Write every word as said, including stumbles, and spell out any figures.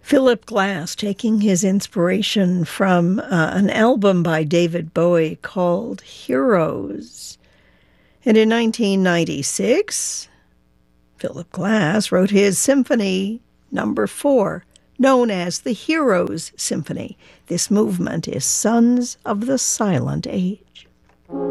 Philip Glass, taking his inspiration from uh, an album by David Bowie called Heroes. And in nineteen ninety-six, Philip Glass wrote his symphony number four, known as the Heroes Symphony. This movement is Sons of the Silent Age.